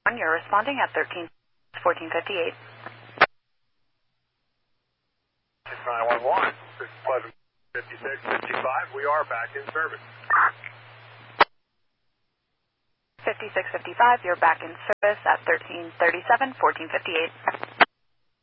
You're responding at 1458. 911, this is Pleasant 5655. We are back in service. 5655, you're back in service at 1337, 1458.